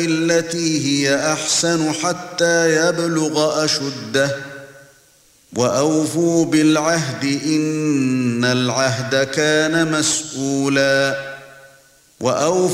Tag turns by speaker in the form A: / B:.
A: التي هي أحسن حتى يبلغ أشده وأوفوا بالعهد إن العهد كان مسؤولا